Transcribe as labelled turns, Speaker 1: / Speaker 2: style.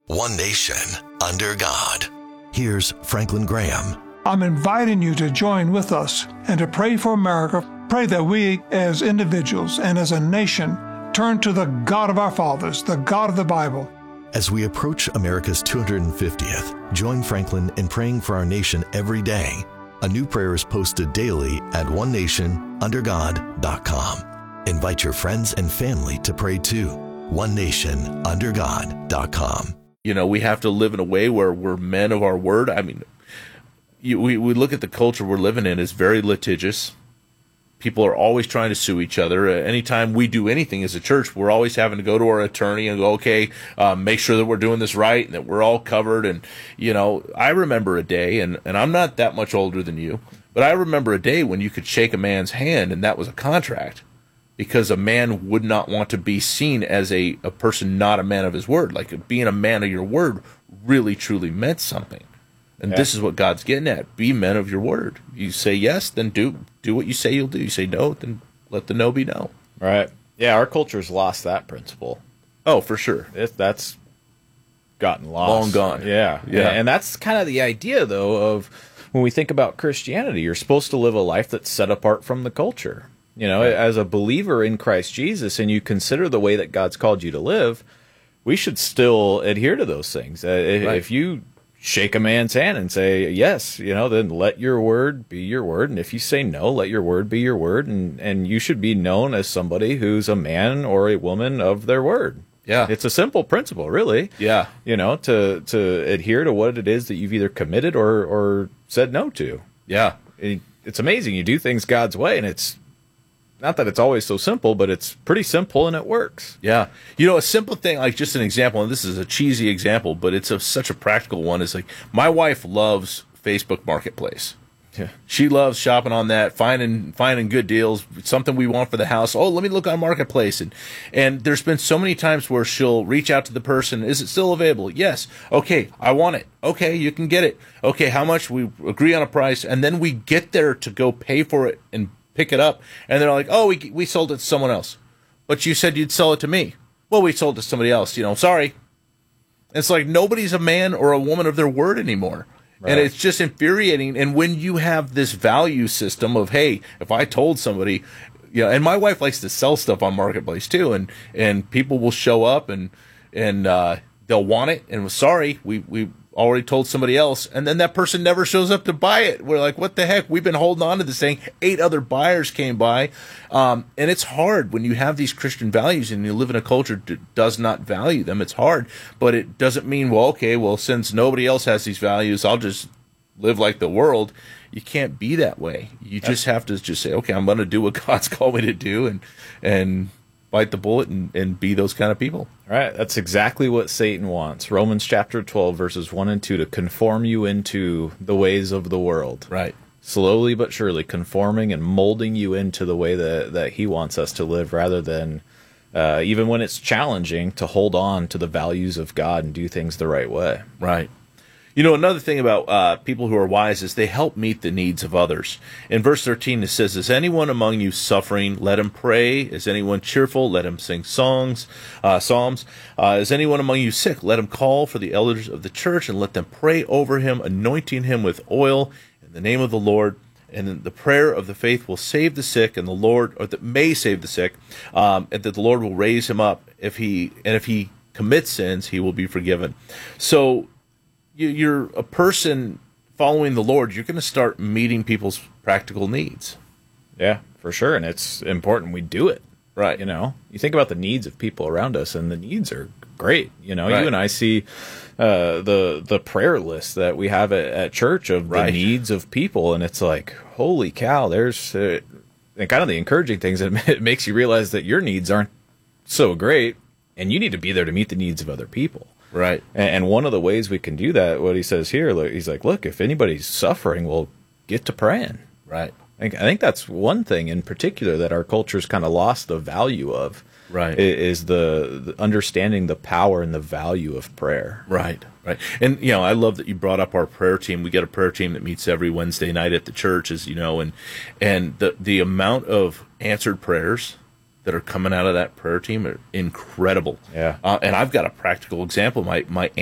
Speaker 1: One nation, under God. Here's Franklin Graham.
Speaker 2: I'm inviting you to join with us and to pray for America. Pray that we as individuals and as a nation turn to the God of our fathers, the God of the Bible.
Speaker 1: As we approach America's 250th, join Franklin in praying for our nation every day. A new prayer is posted daily at onenationundergod.com. Invite your friends and family to pray too. onenationundergod.com.
Speaker 3: You know, we have to live in a way where we're men of our word. I mean, we look at the culture we're living in as very litigious. People are always trying to sue each other. Anytime we do anything as a church, we're always having to go to our attorney and go, okay, make sure that we're doing this right and that we're all covered. And, you know, I remember a day, and I'm not that much older than you, but I remember a day when you could shake a man's hand and that was a contract, because a man would not want to be seen as a person not a man of his word. Like, being a man of your word really, truly meant something. And This is what God's getting at. Be men of your word. You say yes, then do what you say you'll do. You say no, then let the no be no.
Speaker 4: Right. Yeah, our culture's lost that principle.
Speaker 3: Oh, for sure.
Speaker 4: That's gotten lost.
Speaker 3: Long gone.
Speaker 4: Yeah. And that's kind of the idea, though, of when we think about Christianity. You're supposed to live a life that's set apart from the culture. You know, as a believer in Christ Jesus, and you consider the way that God's called you to live, we should still adhere to those things. If you shake a man's hand and say yes, you know, then let your word be your word. And if you say no, let your word be your word. And you should be known as somebody who's a man or a woman of their word.
Speaker 3: Yeah.
Speaker 4: It's a simple principle, really.
Speaker 3: Yeah.
Speaker 4: You know, to adhere to what it is that you've either committed or said no to.
Speaker 3: Yeah.
Speaker 4: It's amazing. You do things God's way, and it's not that it's always so simple, but it's pretty simple and it works.
Speaker 3: Yeah. You know, a simple thing, like just an example, and this is a cheesy example, but it's such a practical one, is like, my wife loves Facebook Marketplace.
Speaker 4: Yeah.
Speaker 3: She loves shopping on that, finding good deals, something we want for the house. Oh, let me look on Marketplace. And there's been so many times where she'll reach out to the person. Is it still available? Yes. Okay, I want it. Okay, you can get it. Okay, how much? We agree on a price. And then we get there to go pay for it and pick it up, and they're like, oh, we sold it to someone else. But you said you'd sell it to me. Well, we sold it to somebody else, you know, sorry. It's like nobody's a man or a woman of their word anymore. Right. And it's just infuriating. And when you have this value system of, hey, if I told somebody, you know, and my wife likes to sell stuff on Marketplace too, and people will show up and they'll want it, and sorry, we already told somebody else, and then that person never shows up to buy it. We're like, what the heck? We've been holding on to this thing. 8 other buyers came by. And it's hard when you have these Christian values and you live in a culture that does not value them. It's hard, but it doesn't mean, well, okay, well, since nobody else has these values, I'll just live like the world. You can't be that way. You just have to just say, okay, I'm going to do what God's called me to do and bite the bullet and be those kind of people.
Speaker 4: All right, that's exactly what Satan wants. Romans chapter 12, verses 1 and 2, to conform you into the ways of the world.
Speaker 3: Right.
Speaker 4: Slowly but surely conforming and molding you into the way that he wants us to live, rather than, even when it's challenging, to hold on to the values of God and do things the right way.
Speaker 3: Right. You know, another thing about people who are wise is they help meet the needs of others. In verse 13, it says, is anyone among you suffering? Let him pray. Is anyone cheerful? Let him sing psalms. Is anyone among you sick? Let him call for the elders of the church and let them pray over him, anointing him with oil in the name of the Lord. And the prayer of the faith will save the sick, and the Lord, or that may save the sick, and that the Lord will raise him up. If he commits sins, he will be forgiven. So, you're a person following the Lord, you're going to start meeting people's practical needs.
Speaker 4: Yeah, for sure. And it's important we do it.
Speaker 3: Right.
Speaker 4: You know, you think about the needs of people around us, and the needs are great. You know,
Speaker 3: right.
Speaker 4: You and I see the prayer list that we have at church of the needs of people, and it's like, holy cow, there's and kind of the encouraging things that it makes you realize that your needs aren't so great, and you need to be there to meet the needs of other people.
Speaker 3: Right.
Speaker 4: And one of the ways we can do that, what he says here, he's like, look, if anybody's suffering, we'll get to praying.
Speaker 3: Right.
Speaker 4: I think that's one thing in particular that our culture's kind of lost the value of.
Speaker 3: Right.
Speaker 4: Is the understanding the power and the value of prayer.
Speaker 3: Right. Right. And, you know, I love that you brought up our prayer team. We get a prayer team that meets every Wednesday night at the church, as you know, and the amount of answered prayers that are coming out of that prayer team are incredible.
Speaker 4: Yeah.
Speaker 3: And I've got a practical example. My